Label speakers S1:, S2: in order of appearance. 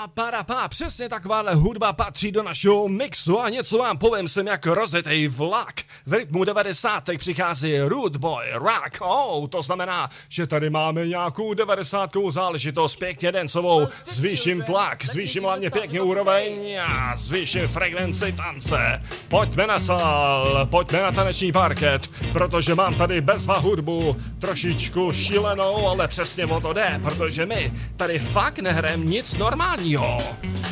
S1: Parapá, přesně takováhle hudba patří do našeho mixu a něco vám povím, jsem jak rozjetej vlak. V rytmu 90. přichází Rude Boy Rock. To znamená, že tady máme nějakou 90. záležitost pěkně dancovou. Zvýším tlak, zvýším hlavně pěkně úroveň a zvýším frekvenci tance. Pojďme na sál, pojďme na taneční parket, protože mám tady bezva hudbu, trošičku šílenou, ale přesně o to jde, protože my tady fakt nehrajeme nic normálního.